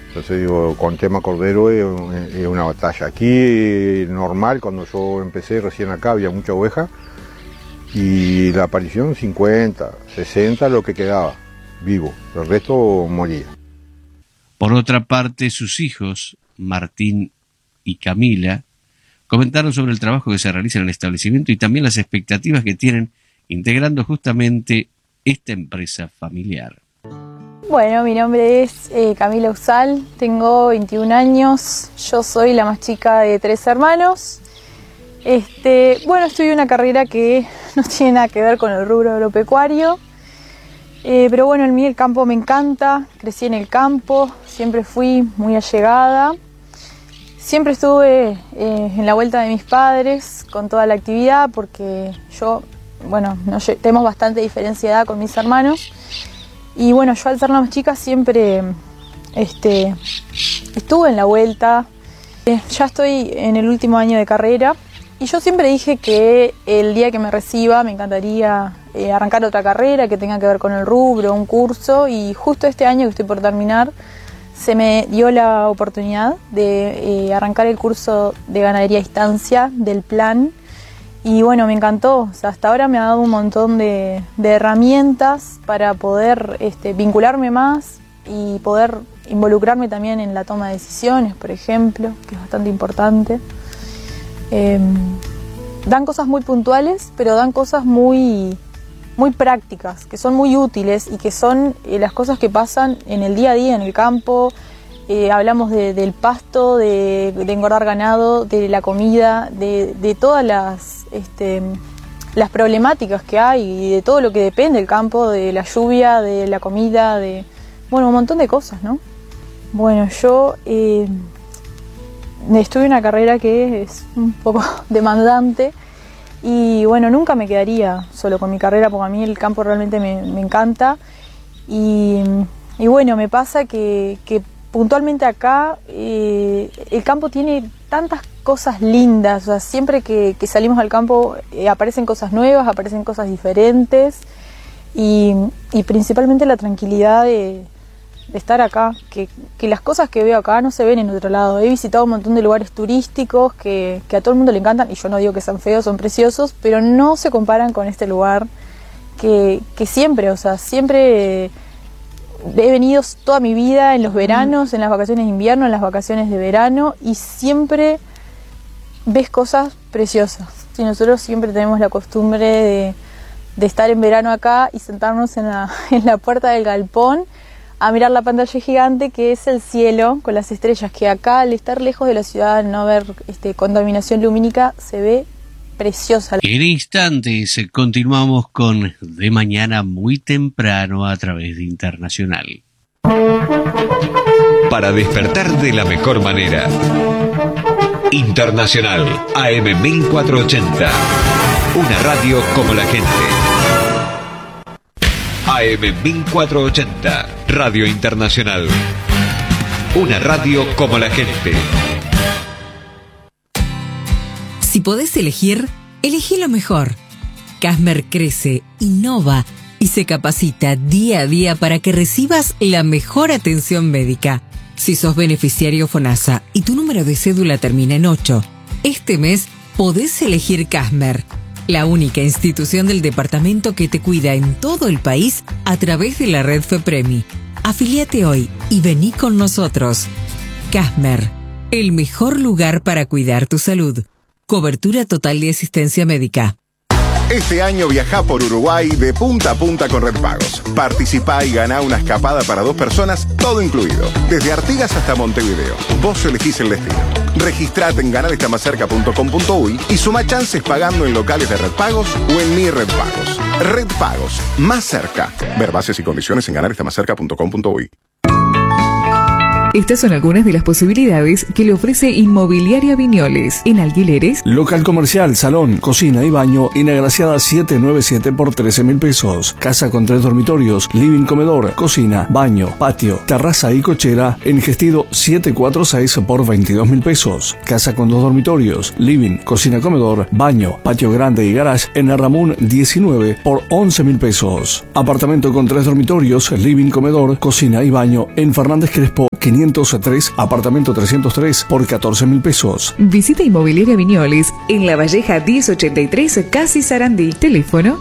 Entonces digo, con tema cordero es una batalla. Aquí normal, cuando yo empecé recién acá había mucha oveja y la aparición 50, 60 lo que quedaba vivo, el resto moría. Por otra parte, sus hijos, Martín y Camila, comentaron sobre el trabajo que se realiza en el establecimiento y también las expectativas que tienen integrando justamente esta empresa familiar. Bueno, mi nombre es Camila Usal, tengo 21 años, yo soy la más chica de 3 hermanos. Bueno, estudié una carrera que no tiene nada que ver con el rubro agropecuario, pero bueno, en mí el campo me encanta, crecí en el campo, siempre fui muy allegada, siempre estuve en la vuelta de mis padres con toda la actividad porque yo, bueno, tenemos bastante diferencia de edad con mis hermanos. Y bueno, yo al ser la más chica siempre estuve en la vuelta. Ya estoy en el último año de carrera y yo siempre dije que el día que me reciba me encantaría arrancar otra carrera que tenga que ver con el rubro, un curso, y justo este año que estoy por terminar se me dio la oportunidad de arrancar el curso de ganadería a distancia del plan. Y bueno, me encantó, o sea, hasta ahora me ha dado un montón de herramientas para poder vincularme más y poder involucrarme también en la toma de decisiones, por ejemplo, que es bastante importante. Dan cosas muy puntuales, pero dan cosas muy prácticas, que son muy útiles y que son las cosas que pasan en el día a día, en el campo. Hablamos del pasto, de engordar ganado, de la comida, de todas las problemáticas que hay y de todo lo que depende del campo, de la lluvia, de la comida, de un montón de cosas, ¿no? Bueno, yo estudié una carrera que es un poco demandante y bueno, nunca me quedaría solo con mi carrera porque a mí el campo realmente me encanta y bueno, me pasa que puntualmente acá el campo tiene tantas cosas lindas, o sea, siempre que salimos al campo aparecen cosas nuevas, aparecen cosas diferentes y principalmente la tranquilidad de estar acá, que las cosas que veo acá no se ven en otro lado. He visitado un montón de lugares turísticos que a todo el mundo le encantan y yo no digo que sean feos, son preciosos, pero no se comparan con este lugar que siempre, o sea, siempre... He venido toda mi vida en los veranos, en las vacaciones de invierno, en las vacaciones de verano y siempre ves cosas preciosas. Y nosotros siempre tenemos la costumbre de estar en verano acá y sentarnos en la puerta del galpón a mirar la pantalla gigante que es el cielo con las estrellas, que acá al estar lejos de la ciudad, al no haber contaminación lumínica, se ve preciosa. En instantes continuamos con De Mañana Muy Temprano a través de Internacional. Para despertar de la mejor manera. Internacional AM 1480. Una radio como la gente. AM 1480. Radio Internacional. Una radio como la gente. Si podés elegir, elegí lo mejor. Casmer crece, innova y se capacita día a día para que recibas la mejor atención médica. Si sos beneficiario FONASA y tu número de cédula termina en 8, este mes podés elegir Casmer, la única institución del departamento que te cuida en todo el país a través de la red FEPREMI. Afiliate hoy y vení con nosotros. Casmer, el mejor lugar para cuidar tu salud. Cobertura total de asistencia médica. Este año viajá por Uruguay de punta a punta con Red Pagos. Participá y ganá una escapada para 2 personas, todo incluido. Desde Artigas hasta Montevideo. Vos elegís el destino. Registrate en ganarestamascerca.com.uy y suma chances pagando en locales de Red Pagos o en Mi Red Pagos. Red Pagos, más cerca. Ver bases y condiciones en ganarestamascerca.com.uy. Estas son algunas de las posibilidades que le ofrece Inmobiliaria Viñoles. En alquileres, local comercial, salón, cocina y baño en Agraciada 797 por 13.000 pesos. Casa con 3 dormitorios, living, comedor, cocina, baño, patio, terraza y cochera en Gestido 746 por 22.000 pesos. Casa con 2 dormitorios, living, cocina, comedor, baño, patio grande y garage en Arramún 19 por 11.000 pesos. Apartamento con 3 dormitorios, living, comedor, cocina y baño en Fernández Crespo 503, apartamento 303 por 14.000 pesos. Visita Inmobiliaria Viñoles en La Valleja 1083, Casi Sarandí. Teléfono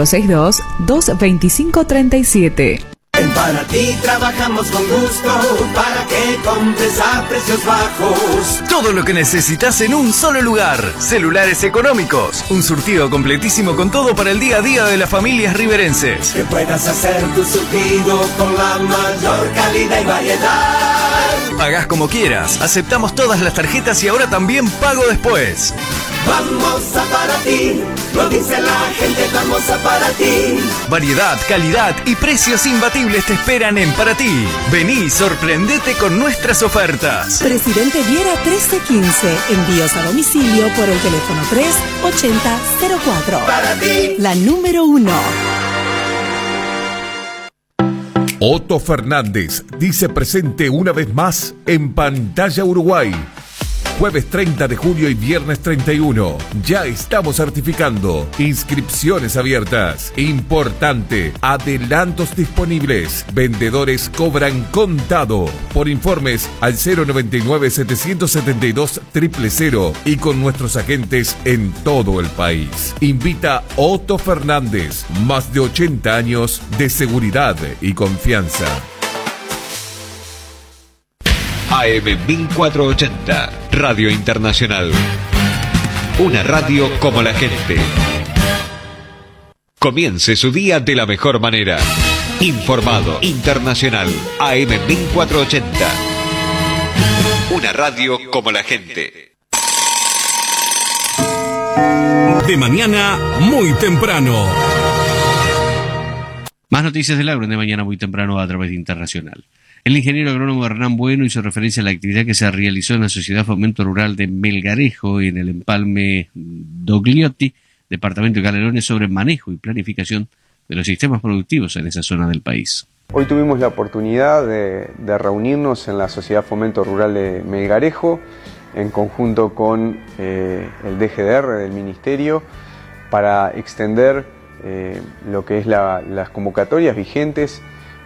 462-225-37. En Panatí trabajamos con gusto para que compres a precios bajos. Todo lo que necesitas en un solo lugar. Celulares económicos. Un surtido completísimo con todo para el día a día de las familias riverenses. Que puedas hacer tu surtido con la mayor calidad y variedad. Pagás como quieras. Aceptamos todas las tarjetas y ahora también pago después. Vamos a Panatí. Lo dice la gente, vamos a Panatí. Variedad, calidad y precios imbatibles te esperan en Paraty. Vení y sorprendete con nuestras ofertas. Presidente Viera 1315. Envíos a domicilio por el teléfono 38004. Paraty. La número 1. Otto Fernández dice presente una vez más en Pantalla Uruguay. Jueves 30 de junio y viernes 31. Ya estamos certificando. Inscripciones abiertas. Importante. Adelantos disponibles. Vendedores cobran contado. Por informes al 099-772-000 y con nuestros agentes en todo el país. Invita Otto Fernández. Más de 80 años de seguridad y confianza. AM 1480, Radio Internacional. Una radio como la gente. Comience su día de la mejor manera. Informado, internacional, AM 1480. Una radio como la gente. De mañana, muy temprano. Más noticias del agro de mañana muy temprano a través de Internacional. El ingeniero agrónomo Hernán Bueno hizo referencia a la actividad que se realizó en la Sociedad Fomento Rural de Melgarejo y en el empalme Dogliotti, departamento de Canelones, sobre manejo y planificación de los sistemas productivos en esa zona del país. Hoy tuvimos la oportunidad de reunirnos en la Sociedad Fomento Rural de Melgarejo, en conjunto con el DGDR del Ministerio, para extender lo que es las convocatorias vigentes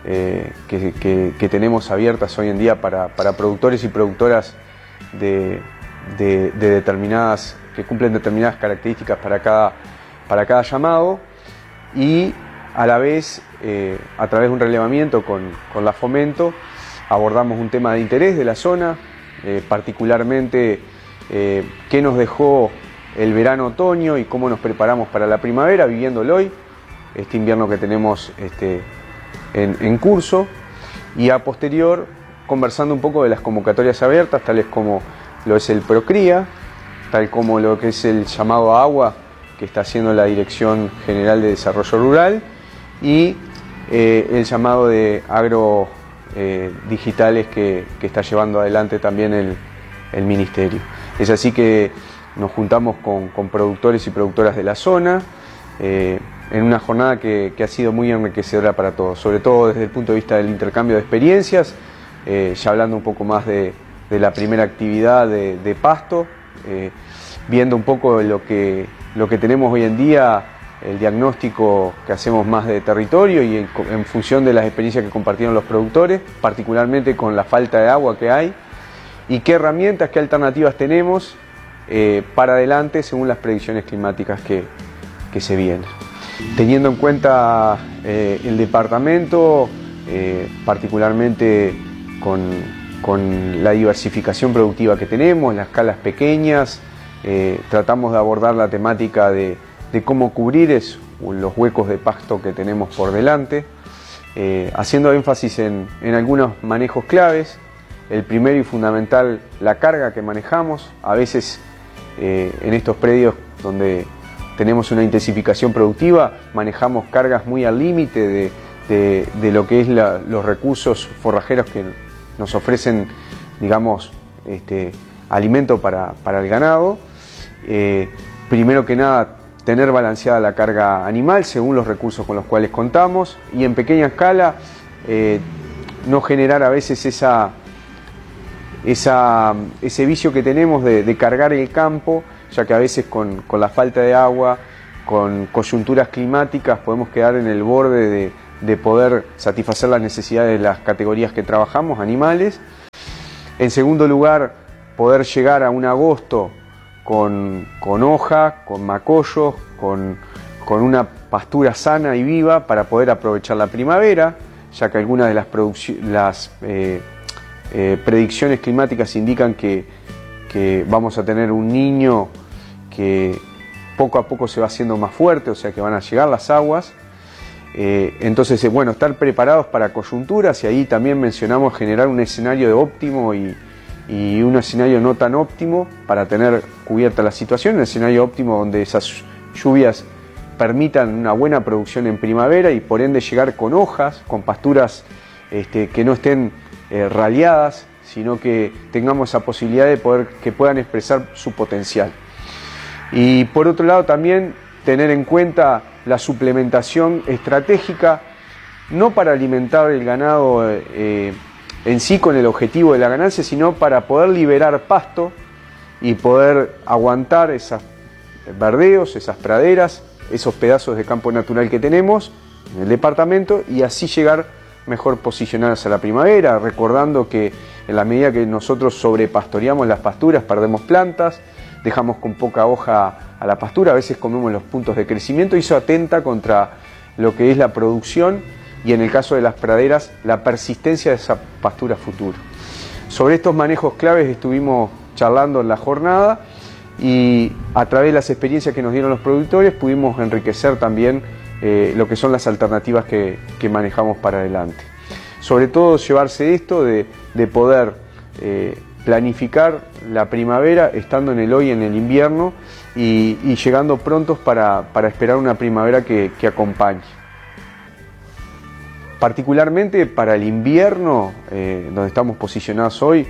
que tenemos abiertas hoy en día para productores y productoras de determinadas, que cumplen determinadas características para cada llamado, y a la vez a través de un relevamiento con la Fomento abordamos un tema de interés de la zona, particularmente qué nos dejó el verano-otoño y cómo nos preparamos para la primavera, viviéndolo hoy, este invierno que tenemos en curso, y a posterior conversando un poco de las convocatorias abiertas, tales como lo es el Procría, tal como lo que es el llamado a agua que está haciendo la Dirección General de Desarrollo Rural, y el llamado de agro digitales que está llevando adelante también el Ministerio. Es así que nos juntamos con productores y productoras de la zona, en una jornada que ha sido muy enriquecedora para todos, sobre todo desde el punto de vista del intercambio de experiencias, ya hablando un poco más de la primera actividad de pasto, viendo un poco lo que tenemos hoy en día, el diagnóstico que hacemos más de territorio y en función de las experiencias que compartieron los productores, particularmente con la falta de agua que hay, y qué herramientas, qué alternativas tenemos para adelante según las predicciones climáticas que se vienen. Teniendo en cuenta el departamento, particularmente con la diversificación productiva que tenemos, las escalas pequeñas, tratamos de abordar la temática de cómo cubrir los huecos de pasto que tenemos por delante, haciendo énfasis en algunos manejos claves. El primero y fundamental, la carga que manejamos. A veces en estos predios donde tenemos una intensificación productiva, manejamos cargas muy al límite de lo que es los recursos forrajeros que nos ofrecen, digamos, alimento para el ganado. Primero que nada, tener balanceada la carga animal según los recursos con los cuales contamos, y en pequeña escala no generar a veces ese vicio que tenemos de cargar el campo, ya que a veces con la falta de agua, con coyunturas climáticas, podemos quedar en el borde de poder satisfacer las necesidades de las categorías que trabajamos, animales, En segundo lugar, poder llegar a un agosto con hoja, con macollos, con una pastura sana y viva para poder aprovechar la primavera, ya que algunas de las predicciones climáticas indican que vamos a tener un Niño que poco a poco se va haciendo más fuerte, o sea que van a llegar las aguas. Entonces, bueno, estar preparados para coyunturas, y ahí también mencionamos generar un escenario de óptimo y un escenario no tan óptimo para tener cubierta la situación, un escenario óptimo donde esas lluvias permitan una buena producción en primavera y por ende llegar con hojas, con pasturas que no estén raleadas, sino que tengamos esa posibilidad de que puedan expresar su potencial. Y por otro lado también tener en cuenta la suplementación estratégica, no para alimentar el ganado en sí con el objetivo de la ganancia, sino para poder liberar pasto y poder aguantar esos verdeos, esas praderas, esos pedazos de campo natural que tenemos en el departamento, y así llegar mejor posicionados a la primavera, recordando que en la medida que nosotros sobrepastoreamos las pasturas perdemos plantas, dejamos con poca hoja a la pastura, a veces comemos los puntos de crecimiento y eso atenta contra lo que es la producción y, en el caso de las praderas, la persistencia de esa pastura futura. Sobre estos manejos claves estuvimos charlando en la jornada y a través de las experiencias que nos dieron los productores pudimos enriquecer también lo que son las alternativas que manejamos para adelante. Sobre todo llevarse esto de poder planificar la primavera estando en el hoy, en el invierno y llegando prontos para esperar una primavera que acompañe. Particularmente para el invierno, donde estamos posicionados hoy,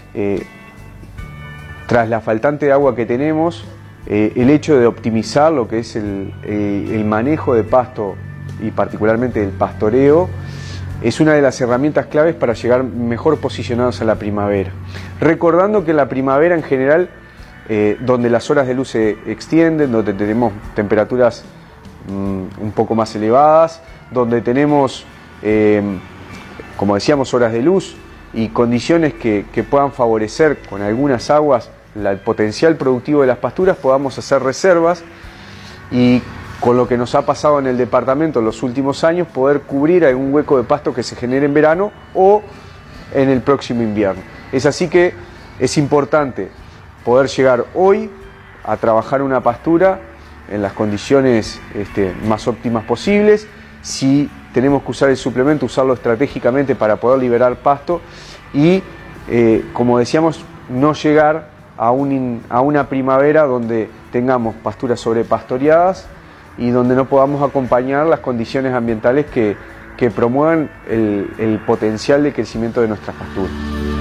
tras la faltante de agua que tenemos, el hecho de optimizar lo que es el manejo de pasto y particularmente el pastoreo es una de las herramientas claves para llegar mejor posicionados a la primavera. Recordando que la primavera en general, donde las horas de luz se extienden, donde tenemos temperaturas un poco más elevadas, donde tenemos, como decíamos, horas de luz y condiciones que puedan favorecer con algunas aguas el potencial productivo de las pasturas, podamos hacer reservas y, con lo que nos ha pasado en el departamento en los últimos años, poder cubrir algún hueco de pasto que se genere en verano o en el próximo invierno. Es así que es importante poder llegar hoy a trabajar una pastura en las condiciones más óptimas posibles. Si tenemos que usar el suplemento, usarlo estratégicamente para poder liberar pasto y, como decíamos, no llegar a una primavera donde tengamos pasturas sobrepastoreadas y donde no podamos acompañar las condiciones ambientales que promuevan el potencial de crecimiento de nuestras pasturas.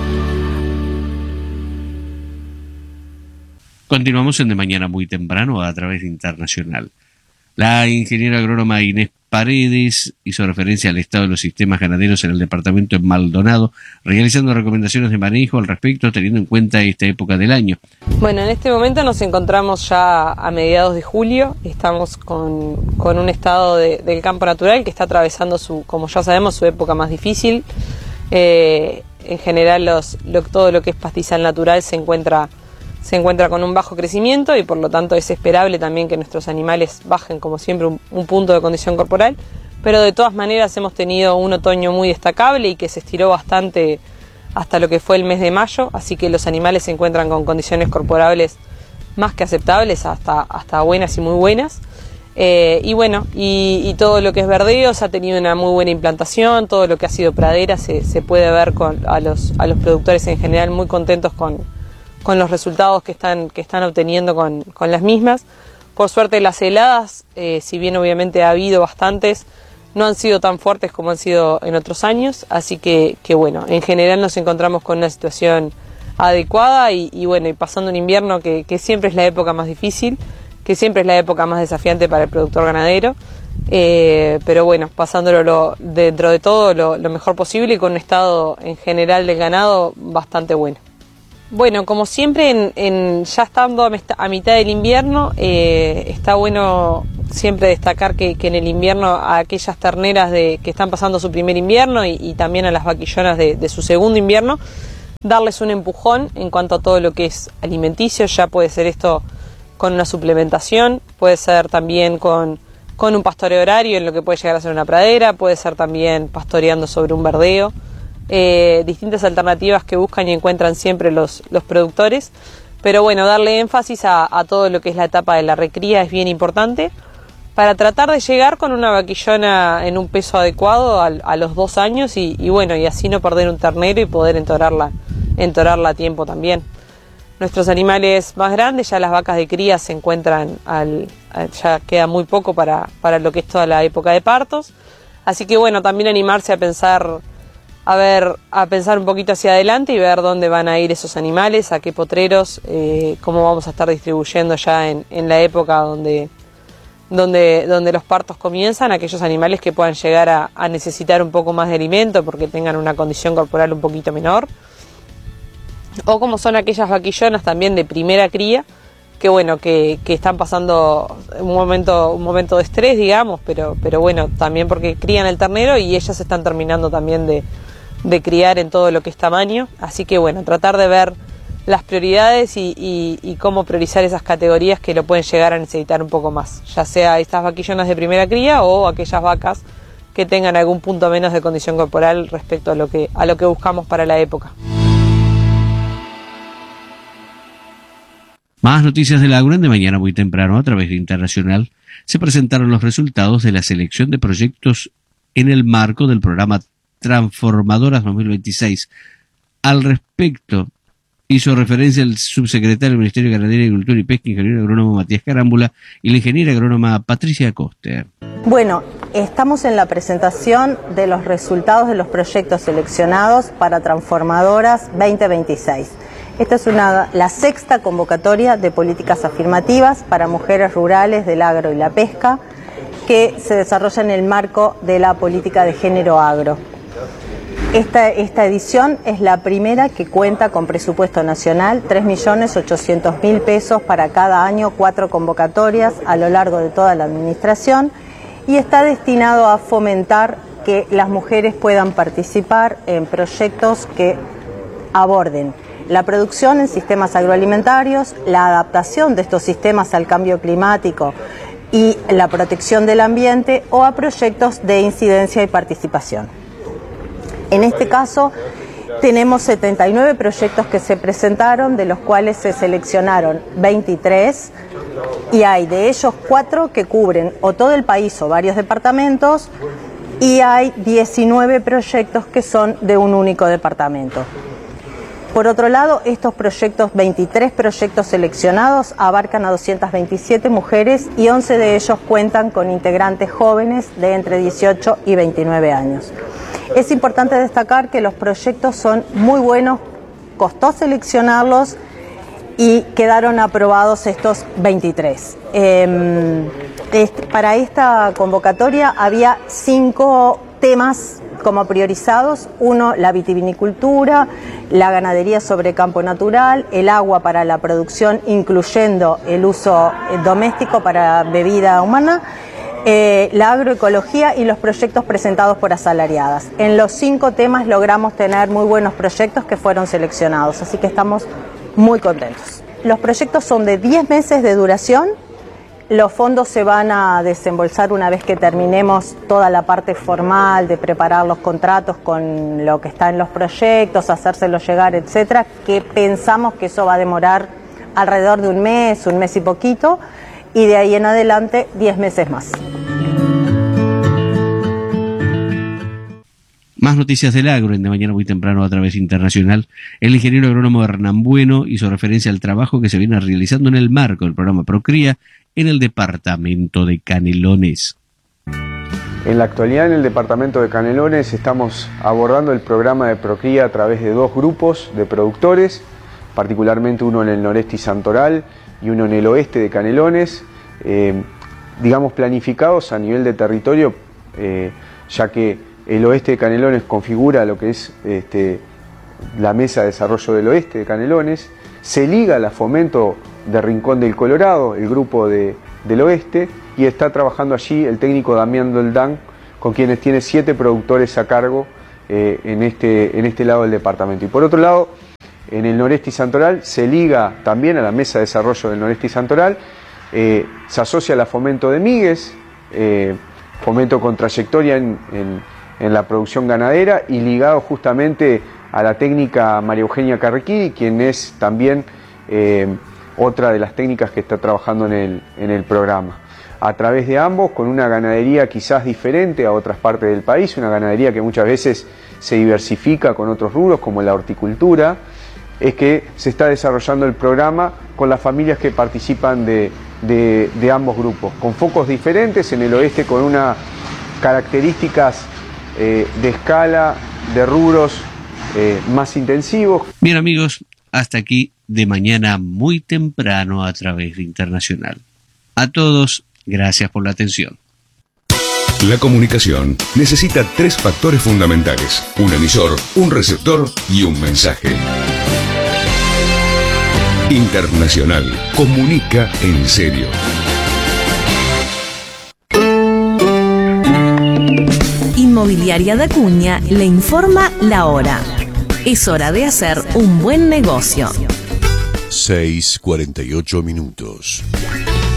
Continuamos en De Mañana Muy Temprano a través de Internacional. La ingeniera agrónoma Inés Paredes hizo referencia al estado de los sistemas ganaderos en el departamento de Maldonado, realizando recomendaciones de manejo al respecto, teniendo en cuenta esta época del año. Bueno, en este momento nos encontramos ya a mediados de julio, estamos con un estado del campo natural que está atravesando, como ya sabemos, su época más difícil. En general todo lo que es pastizal natural se encuentra con un bajo crecimiento y por lo tanto es esperable también que nuestros animales bajen, como siempre, un punto de condición corporal, pero de todas maneras hemos tenido un otoño muy destacable y que se estiró bastante hasta lo que fue el mes de mayo, así que los animales se encuentran con condiciones corporales más que aceptables, hasta buenas y muy buenas. Y bueno, y todo lo que es verdeos ha tenido una muy buena implantación, todo lo que ha sido pradera se puede ver a los productores en general muy contentos con los resultados que están obteniendo con las mismas. Por suerte las heladas, si bien obviamente ha habido bastantes, no han sido tan fuertes como han sido en otros años, así que bueno, en general nos encontramos con una situación adecuada y bueno, y pasando un invierno que siempre es la época más difícil, que siempre es la época más desafiante para el productor ganadero, pero bueno, pasándolo dentro de todo lo mejor posible y con un estado en general del ganado bastante bueno. Bueno, como siempre, ya estando a mitad del invierno, está bueno siempre destacar que en el invierno a aquellas terneras que están pasando su primer invierno y también a las vaquillonas de su segundo invierno, darles un empujón en cuanto a todo lo que es alimenticio. Ya puede ser esto con una suplementación, puede ser también con un pastoreo horario en lo que puede llegar a ser una pradera, puede ser también pastoreando sobre un verdeo, distintas alternativas que buscan y encuentran siempre los productores. Pero bueno, darle énfasis a todo lo que es la etapa de la recría es bien importante para tratar de llegar con una vaquillona en un peso adecuado a los 2 años y bueno, y así no perder un ternero y poder entorarla a tiempo también. Nuestros animales más grandes, ya las vacas de cría se encuentran ya queda muy poco para lo que es toda la época de partos, así que bueno, también animarse a pensar un poquito hacia adelante y ver dónde van a ir esos animales, a qué potreros, cómo vamos a estar distribuyendo ya en la época donde los partos comienzan, aquellos animales que puedan llegar a necesitar un poco más de alimento porque tengan una condición corporal un poquito menor, o como son aquellas vaquillonas también de primera cría, que bueno, que están pasando un momento de estrés, digamos, pero bueno, también porque crían el ternero y ellas están terminando también de criar en todo lo que es tamaño, así que bueno, tratar de ver las prioridades y cómo priorizar esas categorías que lo pueden llegar a necesitar un poco más, ya sea estas vaquillonas de primera cría o aquellas vacas que tengan algún punto menos de condición corporal respecto a lo que buscamos para la época. Más noticias del Ágora. De mañana muy temprano, a través de Internacional, se presentaron los resultados de la selección de proyectos en el marco del programa Transformadoras 2026. Al respecto, hizo referencia el subsecretario del Ministerio de Ganadería, Agricultura y Pesca, ingeniero agrónomo Matías Carámbula, y la ingeniera agrónoma Patricia Coster. Bueno, estamos en la presentación de los resultados de los proyectos seleccionados para Transformadoras 2026. Esta es la sexta convocatoria de políticas afirmativas para mujeres rurales del agro y la pesca que se desarrolla en el marco de la política de género agro. Esta edición es la primera que cuenta con presupuesto nacional, 3.800.000 pesos para cada año, 4 convocatorias a lo largo de toda la administración, y está destinado a fomentar que las mujeres puedan participar en proyectos que aborden la producción en sistemas agroalimentarios, la adaptación de estos sistemas al cambio climático y la protección del ambiente, o a proyectos de incidencia y participación. En este caso tenemos 79 proyectos que se presentaron, de los cuales se seleccionaron 23, y hay de ellos 4 que cubren o todo el país o varios departamentos, y hay 19 proyectos que son de un único departamento. Por otro lado, estos 23 proyectos seleccionados abarcan a 227 mujeres y 11 de ellos cuentan con integrantes jóvenes de entre 18 y 29 años. Es importante destacar que los proyectos son muy buenos, costó seleccionarlos y quedaron aprobados estos 23. Para esta convocatoria había 5 temas como priorizados: 1, la vitivinicultura, la ganadería sobre campo natural, el agua para la producción, incluyendo el uso doméstico para bebida humana, la agroecología y los proyectos presentados por asalariadas. En los 5 temas logramos tener muy buenos proyectos que fueron seleccionados, así que estamos muy contentos. Los proyectos son de 10 meses de duración. Los fondos se van a desembolsar una vez que terminemos toda la parte formal de preparar los contratos con lo que está en los proyectos, hacérselos llegar, etcétera, que pensamos que eso va a demorar alrededor de un mes y poquito, y de ahí en adelante 10 meses más. Más noticias del agro en De mañana muy temprano a través Internacional. El ingeniero agrónomo Hernán Bueno hizo referencia al trabajo que se viene realizando en el marco del programa Procría en el departamento de Canelones. En la actualidad, en el departamento de Canelones estamos abordando el programa de Procría a través de 2 grupos de productores, particularmente uno en el noreste y Santoral y uno en el oeste de Canelones, digamos planificados a nivel de territorio, ya que el oeste de Canelones configura lo que es la Mesa de Desarrollo del Oeste de Canelones, se liga a la Fomento de Rincón del Colorado, el grupo del oeste, y está trabajando allí el técnico Damián Doldán, con quienes tiene 7 productores a cargo en este lado del departamento. Y por otro lado, en el Noreste y Santoral, se liga también a la Mesa de Desarrollo del Noreste y Santoral, se asocia a la Fomento de Migues, Fomento con trayectoria en la producción ganadera y ligado justamente a la técnica María Eugenia Carrequiri, quien es también otra de las técnicas que está trabajando en el programa. A través de ambos, con una ganadería quizás diferente a otras partes del país, una ganadería que muchas veces se diversifica con otros rubros como la horticultura, es que se está desarrollando el programa con las familias que participan de ambos grupos, con focos diferentes, en el oeste con unas características de escala, de rubros más intensivos. Bien amigos, hasta aquí De Mañana Muy Temprano a través de Internacional. A todos, gracias por la atención. La comunicación necesita 3 factores fundamentales: un emisor, un receptor y un mensaje. Internacional comunica en serio. Inmobiliaria de Acuña le informa la hora. Es hora de hacer un buen negocio. 6:48 minutos.